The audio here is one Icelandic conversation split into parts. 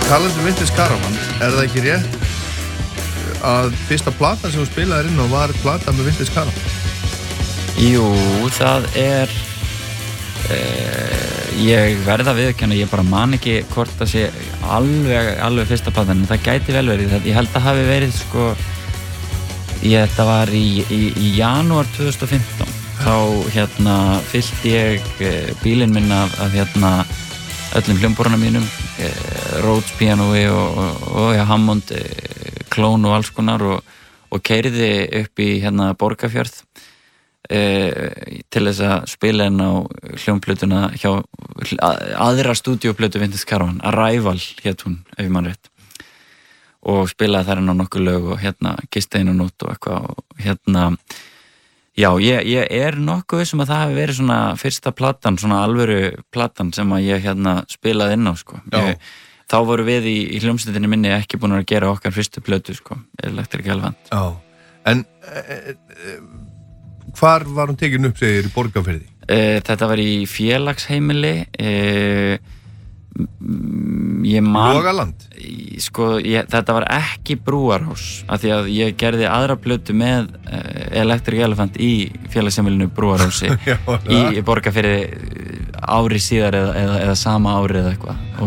Talandi Vintage Caravan, það ekki rétt að fyrsta platan sem þú spilaðir inn á var plata með Vintage Caravan? Jú, það ég verð að viðurkenna, ég bara man ekki hvort það sé alveg fyrsta platan, en það gæti vel verið. Ég held að hafi verið þetta var í janúar 2015. Þá fyllti ég bílinn minn af öllum hljómborunum mínum, Rhodes pianói og Hammond klón og alls konar og keyrði upp í Borgarfjörð til þess að spila inn á hljómplötuna hjá aðra stúdíóplötu Vintage Caravan, Arrival hét hún, ef ég man rétt, og spilaði þar inn á nokkuð lög og gisti inn á nótt og eitthvað og já, ég nokkuð vissum að það hafi verið svona fyrsta platan, svona alvöru platan sem að ég spilaði inn á, sko. Þá voru við í hljómsveitinni minni ekki búin að gera okkar fyrstu plötu, sko, Electric Elephant. Já, en hvar var hún tekin upp, segir, í Borgarfirði? Þetta var í félagsheimili, Logaland? Þetta var ekki Brúarhús, af því að ég gerði aðra plötu með Electric Elephant í félagsheimilinu Brúarhúsi í Borgarfirði ári síðar eða sama ári eða eitthvað, og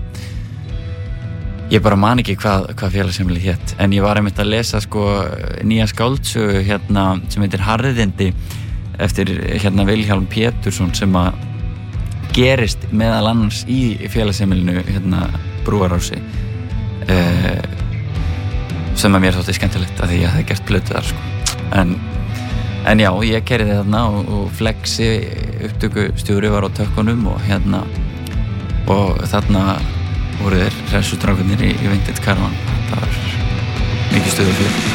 ég bara man ekki hvað félagsheimili hét, en ég var einmitt að lesa nýja skáldsögu sem heitir Harðindi eftir Vilhjálm Pétursson sem að gerist meðal annars í félagsheimilinu Brúarhúsi sem að mér þótti skemmtilegt að því ég hafði gert plötu þar, sko. En já, ég keyrði þarna og Flexi upptökustjóri var á tökkunum og þarna voru þeir hressutrákunir í Vintage Caravan. Það var mikið stuð og fjör.